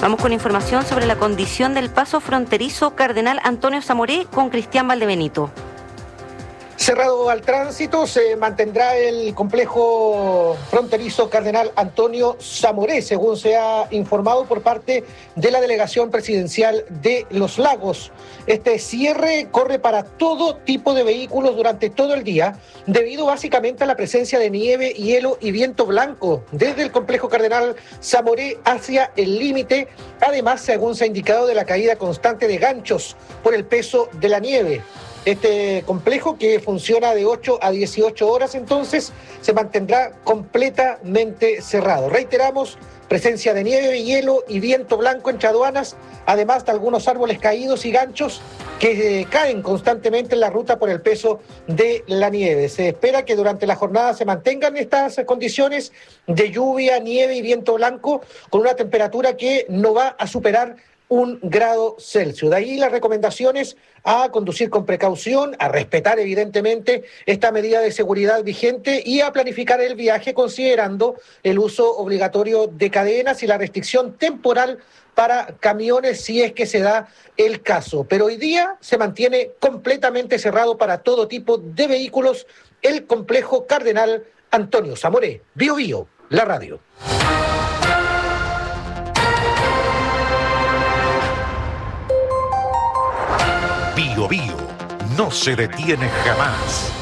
Vamos con información sobre la condición del paso fronterizo Cardenal Antonio Zamoré con Cristian Valdebenito. Cerrado al tránsito, se mantendrá el complejo fronterizo Cardenal Antonio Zamoré, según se ha informado por parte de la Delegación Presidencial de Los Lagos. Este cierre corre para todo tipo de vehículos durante todo el día, debido básicamente a la presencia de nieve, hielo y viento blanco desde el complejo Cardenal Zamoré hacia el límite, además, según se ha indicado, de la caída constante de ganchos por el peso de la nieve. Este complejo, que funciona de 8 a 18 horas, entonces, se mantendrá completamente cerrado. Reiteramos, presencia de nieve, hielo y viento blanco entre aduanas, además de algunos árboles caídos y ganchos que caen constantemente en la ruta por el peso de la nieve. Se espera que durante la jornada se mantengan estas condiciones de lluvia, nieve y viento blanco, con una temperatura que no va a superar 1 grado Celsius. De ahí las recomendaciones a conducir con precaución, a respetar evidentemente esta medida de seguridad vigente y a planificar el viaje considerando el uso obligatorio de cadenas y la restricción temporal para camiones si es que se da el caso. Pero hoy día se mantiene completamente cerrado para todo tipo de vehículos el complejo Cardenal Antonio Zamoré. Bio Bio, la radio. Bio Bio no se detiene jamás.